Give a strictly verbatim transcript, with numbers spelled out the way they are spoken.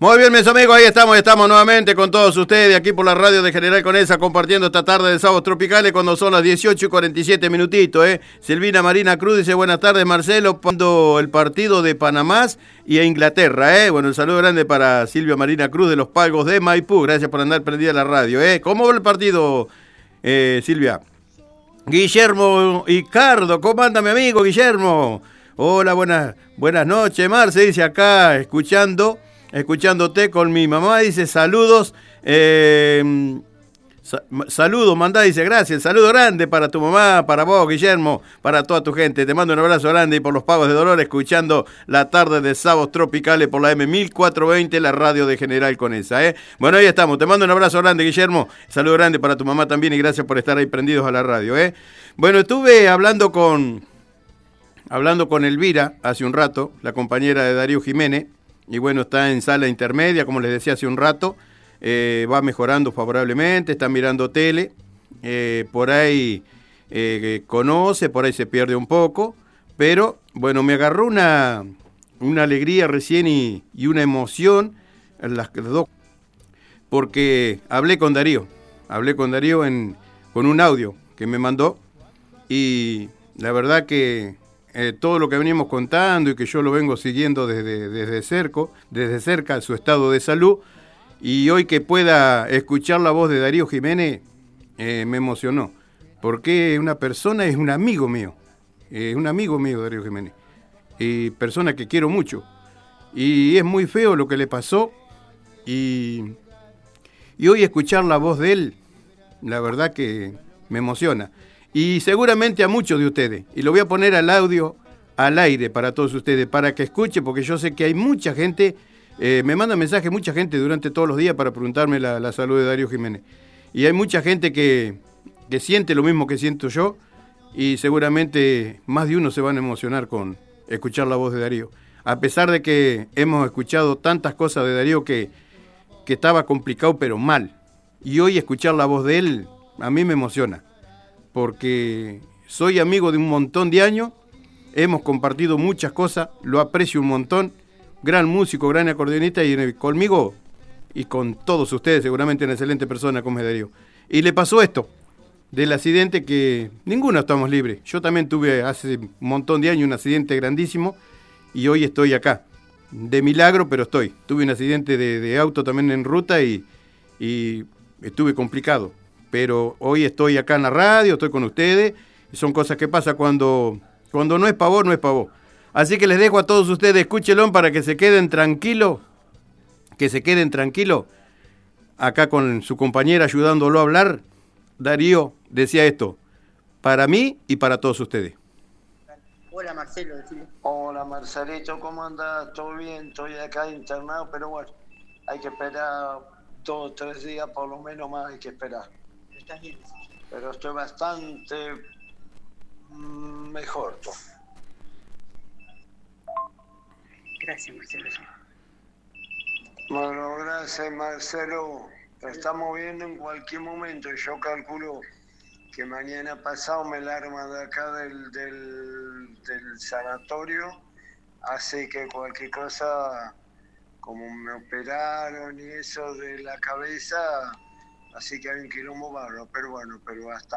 Muy bien, mis amigos, ahí estamos, estamos nuevamente con todos ustedes aquí por la radio de General Conesa, compartiendo esta tarde de Sábados Tropicales cuando son las dieciocho y cuarenta y siete minutitos, ¿eh? Silvina Marina Cruz dice, buenas tardes, Marcelo, cuando el partido de Panamá y a Inglaterra, ¿eh? Bueno, un saludo grande para Silvia Marina Cruz de los Pagos de Maipú, gracias por andar prendida la radio, ¿eh? ¿Cómo va el partido, eh, Silvia? Guillermo Icardo, ¿cómo anda mi amigo Guillermo? Hola, buenas, buenas noches, Marce, dice acá, escuchando... Escuchándote con mi mamá, dice saludos, eh, sa saludos, mandá, dice gracias, saludo grande para tu mamá, para vos, Guillermo, para toda tu gente. Te mando un abrazo grande y por los Pagos de Dolores, escuchando la tarde de Sábados Tropicales por la M mil cuatrocientos veinte, la radio de General Conesa, ¿eh? Bueno, ahí estamos, te mando un abrazo grande, Guillermo, saludo grande para tu mamá también y gracias por estar ahí prendidos a la radio, ¿eh? Bueno, estuve hablando con, hablando con Elvira hace un rato, la compañera de Darío Jiménez. Y bueno, está en sala intermedia, como les decía hace un rato, eh, va mejorando favorablemente, está mirando tele, eh, por ahí eh, conoce, por ahí se pierde un poco, pero bueno, me agarró una, una alegría recién y, y una emoción, las dos, porque hablé con Darío, hablé con Darío en, con un audio que me mandó y la verdad que... Eh, todo lo que venimos contando y que yo lo vengo siguiendo desde, desde, cerco, desde cerca, su estado de salud, y hoy que pueda escuchar la voz de Darío Jiménez, eh, me emocionó, porque una persona es un amigo mío, es eh, un amigo mío Darío Jiménez, y persona que quiero mucho, y es muy feo lo que le pasó, y, y hoy escuchar la voz de él, la verdad que me emociona. Y seguramente a muchos de ustedes. Y lo voy a poner al audio, al aire para todos ustedes, para que escuchen, porque yo sé que hay mucha gente, eh, me manda mensajes mucha gente durante todos los días para preguntarme la, la salud de Darío Jiménez. Y hay mucha gente que, que siente lo mismo que siento yo, y seguramente más de uno se van a emocionar con escuchar la voz de Darío. A pesar de que hemos escuchado tantas cosas de Darío que, que estaba complicado, pero mal. Y hoy escuchar la voz de él, a mí me emociona. Porque soy amigo de un montón de años, hemos compartido muchas cosas, lo aprecio un montón, gran músico, gran acordeonista, y conmigo y con todos ustedes, seguramente una excelente persona como es Darío. Y le pasó esto, del accidente que ninguno estamos libres. Yo también tuve hace un montón de años un accidente grandísimo, y hoy estoy acá, de milagro, pero estoy. Tuve un accidente de, de auto también en ruta, y, y estuve complicado. Pero hoy estoy acá en la radio, estoy con ustedes, son cosas que pasan cuando, cuando no es para vos, no es para vos. Así que les dejo a todos ustedes, escúchenlo para que se queden tranquilos, que se queden tranquilos, acá con su compañera ayudándolo a hablar. Darío decía esto, para mí y para todos ustedes. Hola Marcelo, decime. Hola Marcelito, ¿cómo andás? ¿Todo bien? Estoy acá internado, pero bueno, hay que esperar dos o tres días por lo menos más, hay que esperar. Estás bien, pero estoy bastante mm, mejor. Tú. Gracias, Marcelo. Bueno, gracias, Marcelo. Estamos viendo en cualquier momento. Yo calculo que mañana pasado me largan de acá del, del, del sanatorio. Así que cualquier cosa, como me operaron y eso de la cabeza... Así que hay un quilombo bárbaro, pero bueno, pero hasta